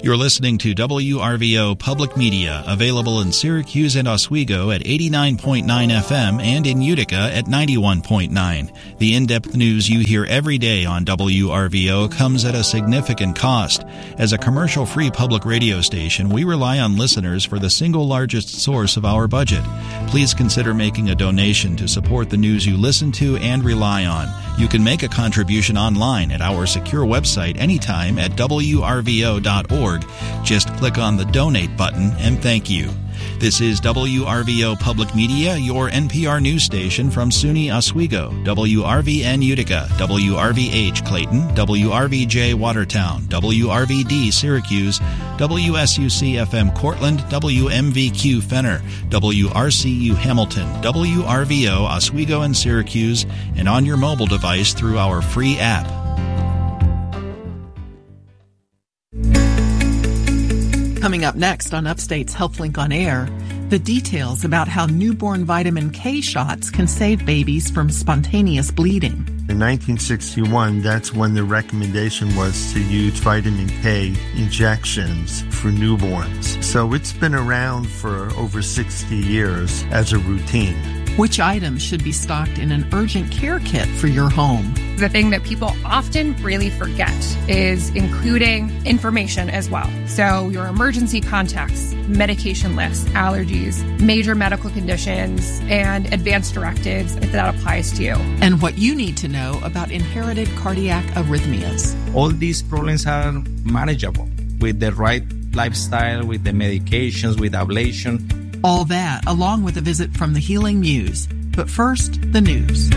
You're listening to WRVO Public Media, available in Syracuse and Oswego at 89.9 FM and in Utica at 91.9. The in-depth news you hear every day on WRVO comes at a significant cost. As a commercial-free public radio station, we rely on listeners for the single largest source of our budget. Please consider making a donation to support the news you listen to and rely on. You can make a contribution online at our secure website anytime at WRVO.org. Just click on the Donate button and thank you. This is WRVO Public Media, your NPR news station from SUNY Oswego, WRVN Utica, WRVH Clayton, WRVJ Watertown, WRVD Syracuse, WSUC-FM Cortland, WMVQ Fenner, WRCU Hamilton, WRVO Oswego and Syracuse, and on your mobile device through our free app. Coming up next on Upstate's HealthLink on Air, the details about how newborn vitamin K shots can save babies from spontaneous bleeding. In 1961, that's when the recommendation was to use vitamin K injections for newborns. So it's been around for over 60 years as a routine. Which items should be stocked in an urgent care kit for your home? The thing that people often really forget is including information as well. So your emergency contacts, medication lists, allergies, major medical conditions, and advanced directives if that applies to you. And what you need to know about inherited cardiac arrhythmias. All these problems are manageable with the right lifestyle, with the medications, with ablation. All that, along with a visit from the Healing Muse. But first, the news.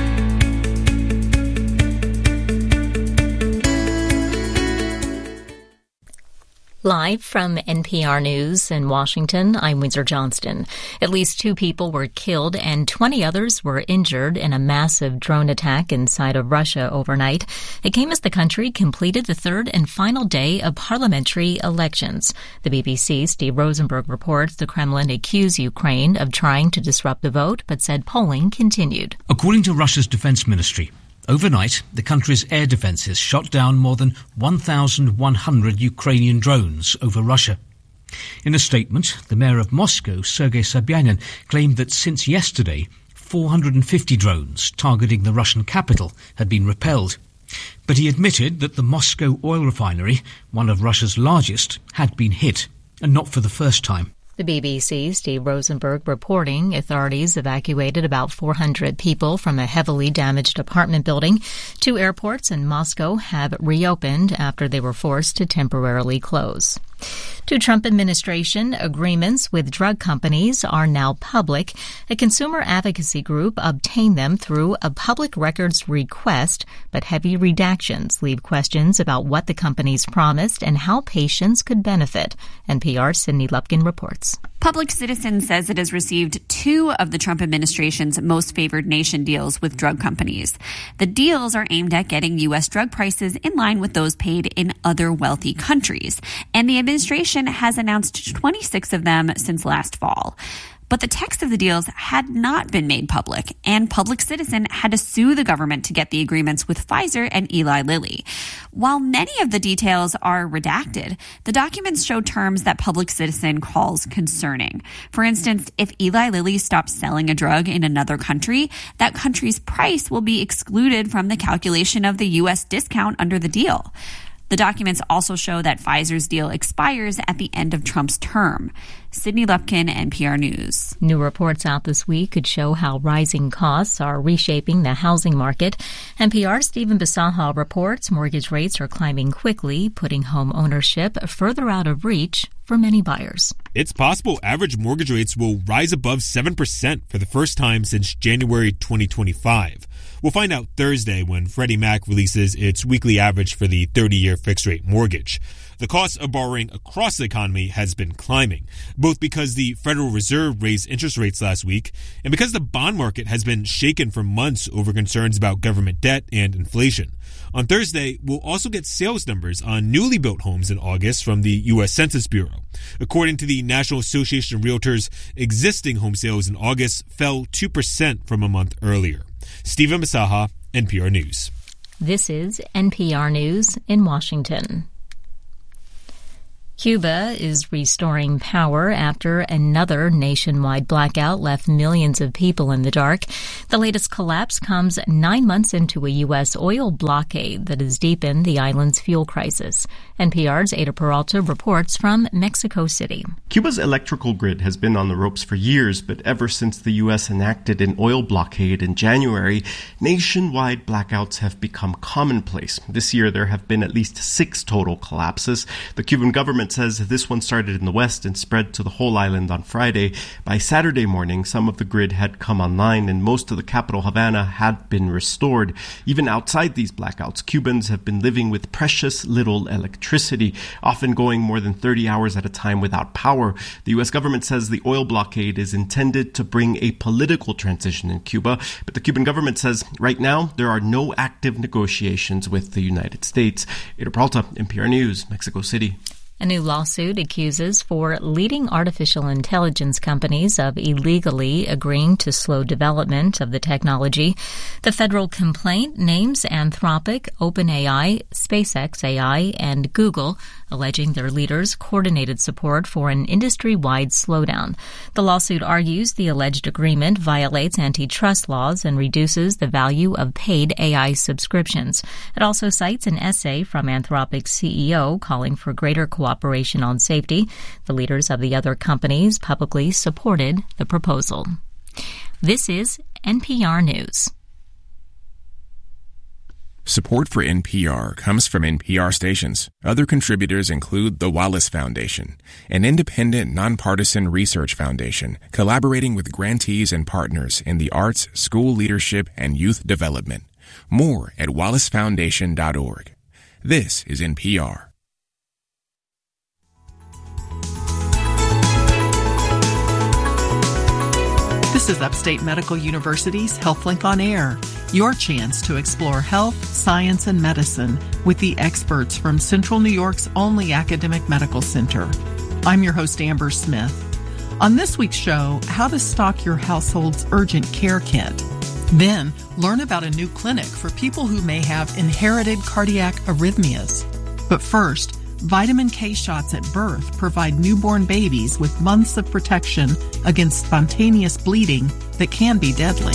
Live from NPR News in Washington, I'm Windsor Johnston. At least 2 people were killed and 20 others were injured in a massive drone attack inside of Russia overnight. It came as the country completed the third and final day of parliamentary elections. The BBC's Steve Rosenberg reports the Kremlin accused Ukraine of trying to disrupt the vote, but said polling continued. According to Russia's defense ministry, overnight, the country's air defenses shot down more than 1,100 Ukrainian drones over Russia. In a statement, the mayor of Moscow, Sergei Sobyanin, claimed that since yesterday, 450 drones targeting the Russian capital had been repelled. But he admitted that the Moscow oil refinery, one of Russia's largest, had been hit, and not for the first time. The BBC's Steve Rosenberg reporting authorities evacuated about 400 people from a heavily damaged apartment building. 2 airports in Moscow have reopened after they were forced to temporarily close. 2 Trump administration agreements with drug companies are now public. A consumer advocacy group obtained them through a public records request, but heavy redactions leave questions about what the companies promised and how patients could benefit. NPR's Sydney Lupkin reports. Public Citizen says it has received 2 of the Trump administration's most favored nation deals with drug companies. The deals are aimed at getting U.S. drug prices in line with those paid in other wealthy countries, and the administration has announced 26 of them since last fall. But the text of the deals had not been made public, and Public Citizen had to sue the government to get the agreements with Pfizer and Eli Lilly. While many of the details are redacted, the documents show terms that Public Citizen calls concerning. For instance, if Eli Lilly stops selling a drug in another country, that country's price will be excluded from the calculation of the U.S. discount under the deal. The documents also show that Pfizer's deal expires at the end of Trump's term. Sydney Lupkin, NPR News. New reports out this week could show how rising costs are reshaping the housing market. NPR's Stephen Bisaha reports mortgage rates are climbing quickly, putting home ownership further out of reach for many buyers. It's possible average mortgage rates will rise above 7% for the first time since January 2025. We'll find out Thursday when Freddie Mac releases its weekly average for the 30-year fixed-rate mortgage. The cost of borrowing across the economy has been climbing, both because the Federal Reserve raised interest rates last week and because the bond market has been shaken for months over concerns about government debt and inflation. On Thursday, we'll also get sales numbers on newly built homes in August from the U.S. Census Bureau. According to the National Association of Realtors, existing home sales in August fell 2% from a month earlier. Stephen Bisaha, NPR News. This is NPR News in Washington. Cuba is restoring power after another nationwide blackout left millions of people in the dark. The latest collapse comes 9 months into a U.S. oil blockade that has deepened the island's fuel crisis. NPR's Ada Peralta reports from Mexico City. Cuba's electrical grid has been on the ropes for years, but ever since the U.S. enacted an oil blockade in January, nationwide blackouts have become commonplace. This year, there have been at least 6 total collapses. The Cuban government says this one started in the west and spread to the whole island on Friday. By Saturday morning, some of the grid had come online and most of the capital, Havana, had been restored. Even outside these blackouts, Cubans have been living with precious little electricity, often going more than 30 hours at a time without power. The U.S. government says the oil blockade is intended to bring a political transition in Cuba, but the Cuban government says right now there are no active negotiations with the United States. Ada Peralta, NPR News, Mexico City. A new lawsuit accuses 4 leading artificial intelligence companies of illegally agreeing to slow development of the technology. The federal complaint names Anthropic, OpenAI, SpaceX AI, and Google, alleging their leaders' coordinated support for an industry-wide slowdown. The lawsuit argues the alleged agreement violates antitrust laws and reduces the value of paid AI subscriptions. It also cites an essay from Anthropic's CEO calling for greater cooperation on safety. The leaders of the other companies publicly supported the proposal. This is NPR News. Support for NPR comes from NPR stations. Other contributors include the Wallace Foundation, an independent, nonpartisan research foundation collaborating with grantees and partners in the arts, school leadership, and youth development. More at wallacefoundation.org. This is NPR. This is Upstate Medical University's HealthLink on Air, your chance to explore health, science, and medicine with the experts from Central New York's only academic medical center. I'm your host, Amber Smith. On this week's show, how to stock your household's urgent care kit. Then, learn about a new clinic for people who may have inherited cardiac arrhythmias. But first, vitamin K shots at birth provide newborn babies with months of protection against spontaneous bleeding that can be deadly.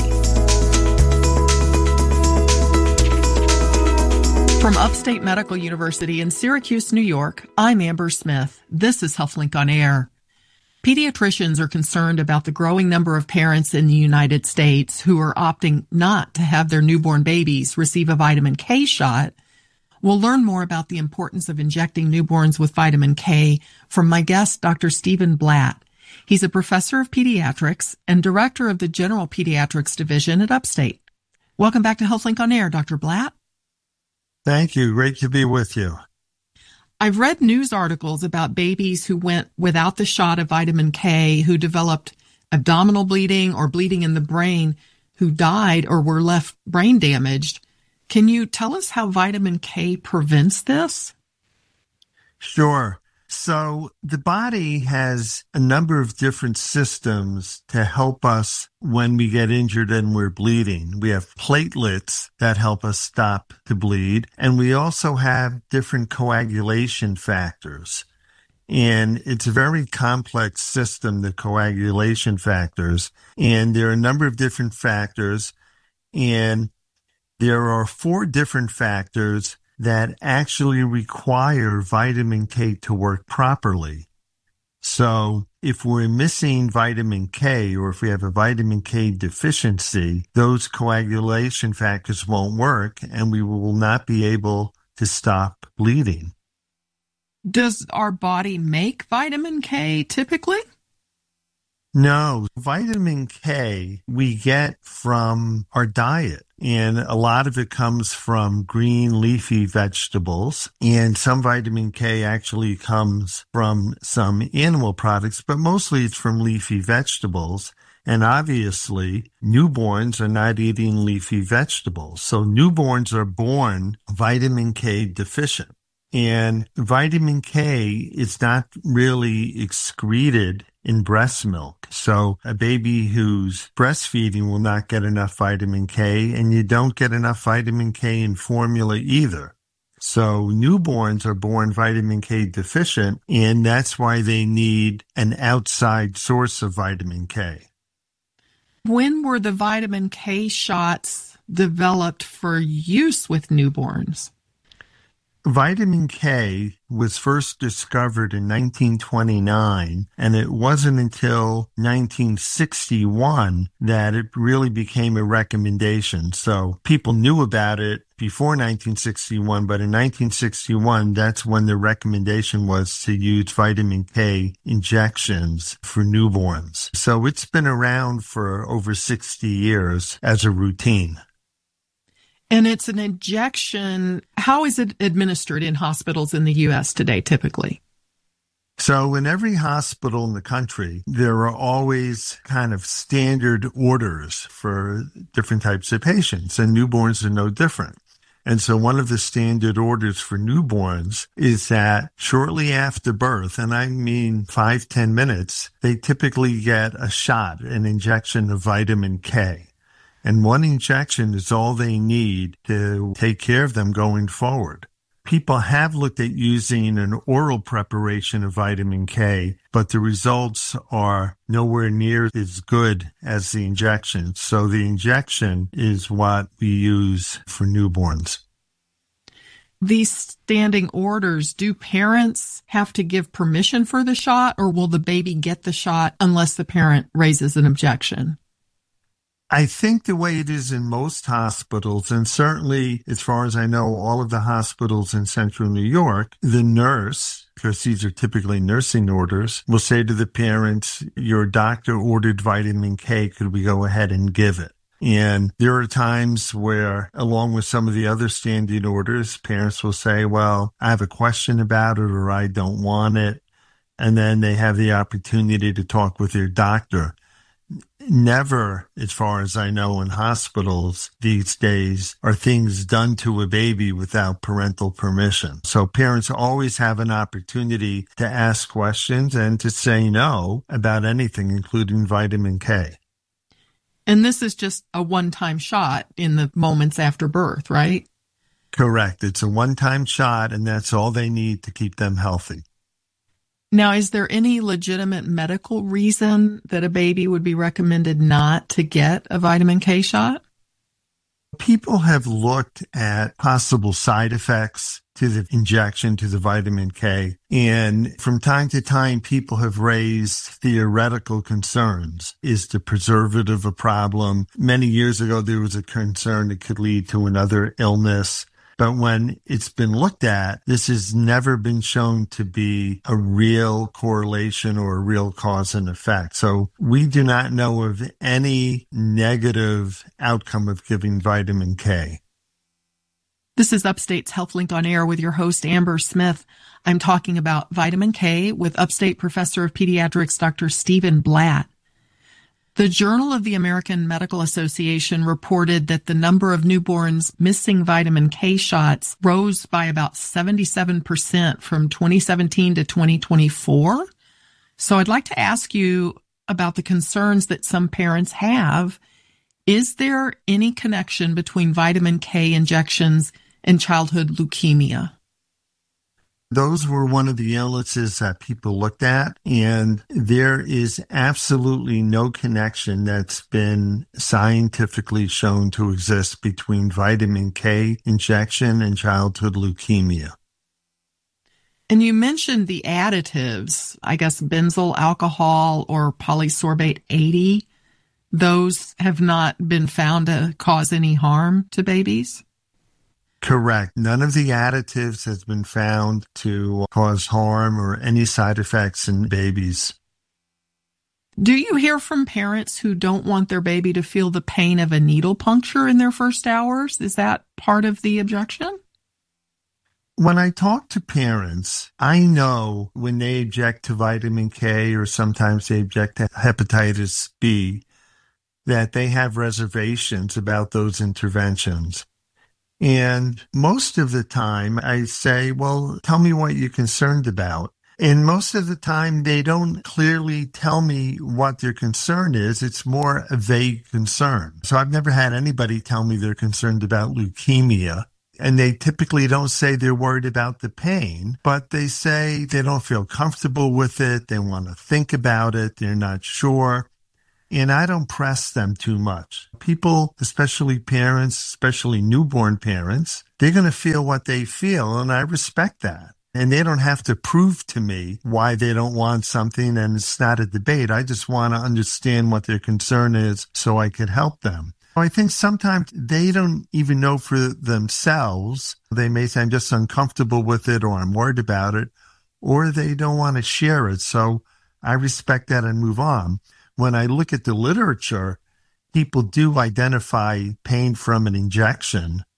From Upstate Medical University in Syracuse, New York, I'm Amber Smith. This is HealthLink on Air. Pediatricians are concerned about the growing number of parents in the United States who are opting not to have their newborn babies receive a vitamin K shot. We'll learn more about the importance of injecting newborns with vitamin K from my guest, Dr. Stephen Blatt. He's a professor of pediatrics and director of the General Pediatrics Division at Upstate. Welcome back to HealthLink on Air, Dr. Blatt. Thank you. Great to be with you. I've read news articles about babies who went without the shot of vitamin K, who developed abdominal bleeding or bleeding in the brain, who died or were left brain damaged. Can you tell us how vitamin K prevents this? Sure. So the body has a number of different systems to help us when we get injured and we're bleeding. We have platelets that help us stop the bleed, and we also have different coagulation factors. And it's a very complex system, the coagulation factors. And there are a number of different factors, and there are 4 different factors that actually require vitamin K to work properly. So if we're missing vitamin K, or if we have a vitamin K deficiency, those coagulation factors won't work and we will not be able to stop bleeding. Does our body make vitamin K typically? No, vitamin K we get from our diet, and a lot of it comes from green leafy vegetables, and some vitamin K actually comes from some animal products, but mostly it's from leafy vegetables. And obviously, newborns are not eating leafy vegetables, so newborns are born vitamin K deficient. And vitamin K is not really excreted in breast milk. So a baby who's breastfeeding will not get enough vitamin K, and you don't get enough vitamin K in formula either. So newborns are born vitamin K deficient, and that's why they need an outside source of vitamin K. When were the vitamin K shots developed for use with newborns? Vitamin K was first discovered in 1929, and it wasn't until 1961 that it really became a recommendation. So people knew about it before 1961, but in 1961, that's when the recommendation was to use vitamin K injections for newborns. So it's been around for over 60 years as a routine. And it's an injection. How is it administered in hospitals in the U.S. today, typically? So in every hospital in the country, there are always kind of standard orders for different types of patients, and newborns are no different. And so one of the standard orders for newborns is that shortly after birth, and I mean 5-10 minutes, they typically get a shot, an injection of vitamin K. And one injection is all they need to take care of them going forward. People have looked at using an oral preparation of vitamin K, but the results are nowhere near as good as the injection. So the injection is what we use for newborns. These standing orders, do parents have to give permission for the shot, or will the baby get the shot unless the parent raises an objection? I think the way it is in most hospitals, and certainly as far as I know, all of the hospitals in central New York, the nurse, because these are typically nursing orders, will say to the parents, your doctor ordered vitamin K, could we go ahead and give it? And there are times where, along with some of the other standing orders, parents will say, well, I have a question about it or I don't want it. And then they have the opportunity to talk with their doctor. Never, as far as I know, in hospitals these days are things done to a baby without parental permission. So parents always have an opportunity to ask questions and to say no about anything, including vitamin K. And this is just a one-time shot in the moments after birth, right? Correct. It's a one-time shot, and that's all they need to keep them healthy. Now, is there any legitimate medical reason that a baby would be recommended not to get a vitamin K shot? People have looked at possible side effects to the injection, to the vitamin K, and from time to time, people have raised theoretical concerns. Is the preservative a problem? Many years ago, there was a concern it could lead to another illness. But when it's been looked at, this has never been shown to be a real correlation or a real cause and effect. So we do not know of any negative outcome of giving vitamin K. This is Upstate's HealthLink on Air with your host, Amber Smith. I'm talking about vitamin K with Upstate Professor of Pediatrics, Dr. Stephen Blatt. The Journal of the American Medical Association reported that the number of newborns missing vitamin K shots rose by about 77% from 2017 to 2024. So I'd like to ask you about the concerns that some parents have. Is there any connection between vitamin K injections and childhood leukemia? Those were one of the illnesses that people looked at, and there is absolutely no connection that's been scientifically shown to exist between vitamin K injection and childhood leukemia. And you mentioned the additives, I guess benzyl alcohol or polysorbate 80. Those have not been found to cause any harm to babies? Correct. None of the additives has been found to cause harm or any side effects in babies. Do you hear from parents who don't want their baby to feel the pain of a needle puncture in their first hours? Is that part of the objection? When I talk to parents, I know when they object to vitamin K or sometimes they object to hepatitis B, that they have reservations about those interventions. And most of the time I say, well, tell me what you're concerned about. And most of the time they don't clearly tell me what their concern is. It's more a vague concern. So I've never had anybody tell me they're concerned about leukemia. And they typically don't say they're worried about the pain, but they say they don't feel comfortable with it. They want to think about it. They're not sure. And I don't press them too much. People, especially parents, especially newborn parents, they're going to feel what they feel, and I respect that. And they don't have to prove to me why they don't want something, and it's not a debate. I just want to understand what their concern is so I could help them. I think sometimes they don't even know for themselves. They may say, I'm just uncomfortable with it, or I'm worried about it, or they don't want to share it. So I respect that and move on. When I look at the literature, people do identify pain from an injection